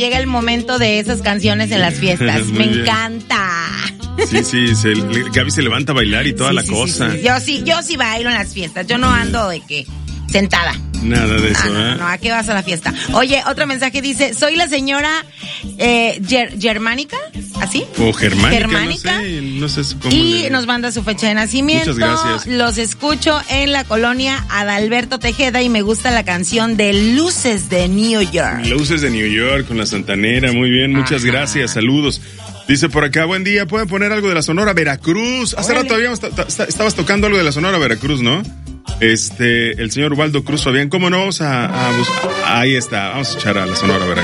Llega el momento de esas canciones en las fiestas. Me encanta. Sí, Gaby se levanta a bailar y toda la cosa. Sí. Yo sí bailo en las fiestas. Yo no ando de que sentada. Nada de eso, No, ¿a qué vas a la fiesta? Oye, otro mensaje dice, soy la señora Germánica, ¿así? O Germánica, Germánica. No sé cómo y nos manda su fecha de nacimiento. Muchas gracias. Los escucho en la colonia Adalberto Tejeda y me gusta la canción de Luces de New York. Luces de New York con la Santanera, muy bien, muchas gracias, saludos. Dice por acá, buen día, ¿pueden poner algo de la Sonora Veracruz? Hace rato estabas tocando algo de la Sonora Veracruz, ¿no? El señor Waldo Cruz Fabián, ¿cómo no? Vamos a buscar. Ahí está, vamos a echar a la Sonora Veracruz.